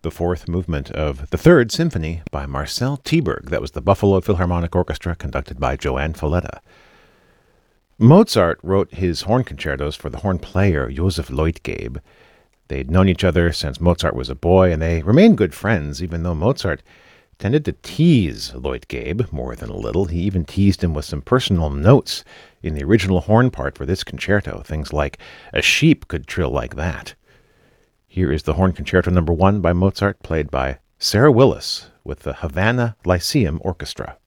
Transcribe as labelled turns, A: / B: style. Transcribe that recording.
A: the fourth movement of the Third Symphony by Marcel Tieberg. That was the Buffalo Philharmonic Orchestra, conducted by Joanne Falletta. Mozart wrote his horn concertos for the horn player Joseph Leutgeb. They'd known each other since Mozart was a boy, and they remained good friends, even though Mozart tended to tease Leutgeb more than a little. He even teased him with some personal notes in the original horn part for this concerto, things like, "A sheep could trill like that." Here is the Horn Concerto No. 1 by Mozart, played by Sarah Willis with the Havana Lyceum Orchestra.